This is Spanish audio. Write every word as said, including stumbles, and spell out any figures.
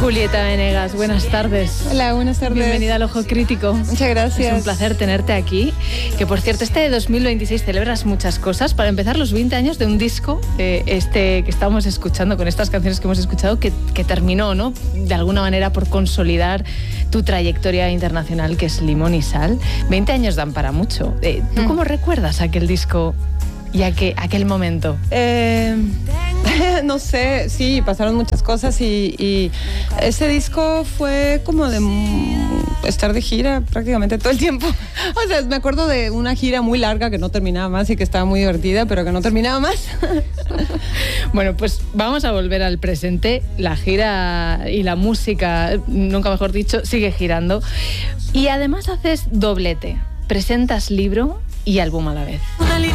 Julieta Venegas, buenas tardes. Hola, buenas tardes. Bienvenida al Ojo Crítico. Muchas gracias. Es un placer tenerte aquí. Que por cierto, este dos mil veintiséis celebras muchas cosas. Para empezar, los veinte años de un disco, eh, este que estamos escuchando, con estas canciones que hemos escuchado, que, que terminó, ¿no?, de alguna manera por consolidar tu trayectoria internacional, que es Limón y Sal. veinte años dan para mucho. Eh, ¿Tú mm. cómo recuerdas aquel disco y aquel, aquel momento? Eh... No sé, sí, pasaron muchas cosas y, y ese disco fue como de estar de gira prácticamente todo el tiempo. O sea, me acuerdo de una gira muy larga que no terminaba más y que estaba muy divertida, pero que no terminaba más. Bueno, pues vamos a volver al presente. La gira y la música, nunca mejor dicho, sigue girando. Y además haces doblete. Presentas libro y álbum a la vez.